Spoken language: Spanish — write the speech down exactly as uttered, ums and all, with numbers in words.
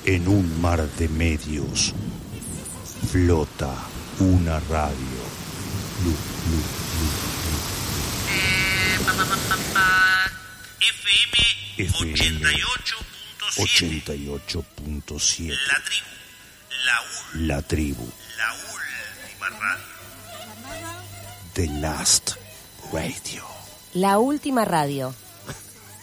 En un mar de medios flota una radio. Lu, lu, lu, lu. Eh, pa, pa, pa, pa, pa. F M F M ochenta y ocho punto siete. ochenta y ocho punto siete. La tribu. La, ul, La tribu. la última radio. The Last Radio. La última radio.